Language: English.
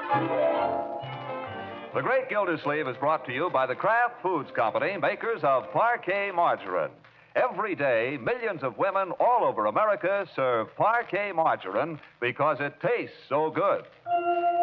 The Great Gildersleeve is brought to you by the Kraft Foods Company, makers of Parquet Margarine. Every day, millions of women all over America serve Parquet Margarine because it tastes so good.